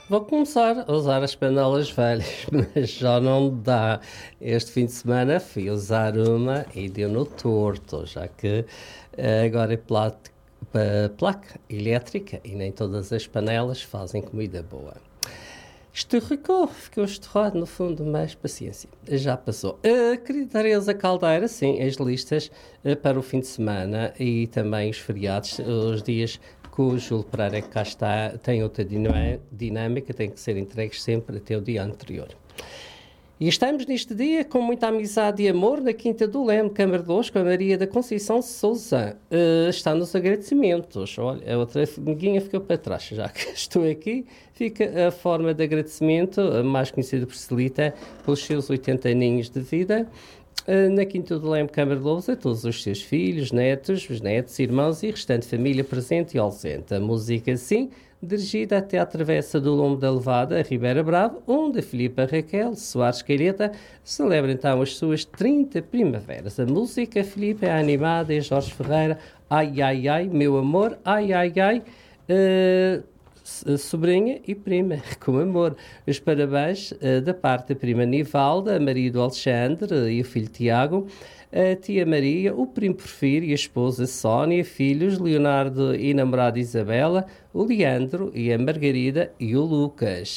Vou começar a usar as panelas velhas, mas já não dá. Este fim de semana fui usar uma e deu no torto, já que agora é placa elétrica e nem todas as panelas fazem comida boa. Esturricou, ficou estorrado no fundo, mas paciência, já passou. Querida Teresa Caldeira, sim, as listas para o fim de semana e também os feriados, os dias que o Júlio Pereira que cá está tem outra dinâmica, tem que ser entregues sempre até o dia anterior. E estamos neste dia com muita amizade e amor na Quinta do Leme, Câmara de Lous, com a Maria da Conceição Sousa. Está nos agradecimentos. Olha, a outra amiguinha ficou para trás. Já que estou aqui, fica a forma de agradecimento, mais conhecida por Celita, pelos seus 80 aninhos de vida. Na Quinta do Leme, Câmara de Lous, a todos os seus filhos, netos, bisnetos, irmãos e restante família presente e ausente. A música, sim, dirigida até à travessa do Lombo da Levada, a Ribeira Brava, onde a Filipa Raquel Soares Caireta celebra então as suas 30 primaveras. A música, Filipa, é animada, é Jorge Ferreira, ai, ai, ai, meu amor, ai, ai, ai, sobrinha e prima, com amor. Os parabéns da parte da prima Nivalda, a Maria do Alexandre e o filho Tiago, a tia Maria, o primo Porfírio e a esposa Sónia, filhos Leonardo e namorada Isabela, o Leandro e a Margarida e o Lucas.